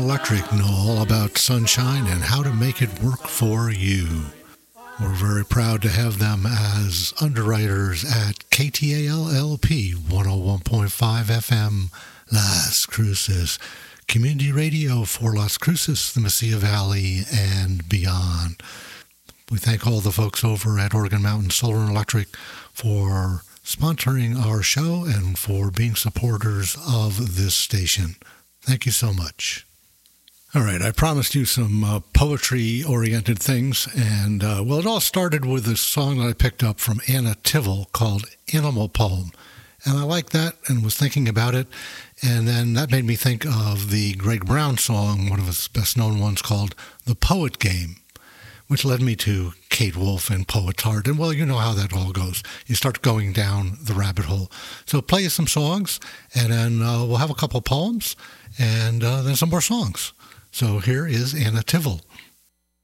Electric know all about sunshine and how to make it work for you. We're very proud to have them as underwriters at KTAL-LP 101.5 FM Las Cruces, community radio for Las Cruces, the Mesilla Valley, and beyond. We thank all the folks over at Oregon Mountain Solar and Electric for sponsoring our show and for being supporters of this station. Thank you so much. All right, I promised you some poetry-oriented things, and well, it all started with a song that I picked up from Anna Tivel called Animal Poem, and I liked that and was thinking about it, and then that made me think of the Greg Brown song, one of his best-known ones, called The Poet Game, which led me to Kate Wolf and Poet's Heart. And, well, you know how that all goes. You start going down the rabbit hole. So play you some songs, and then we'll have a couple poems, and then some more songs. So here is Anna Tivel.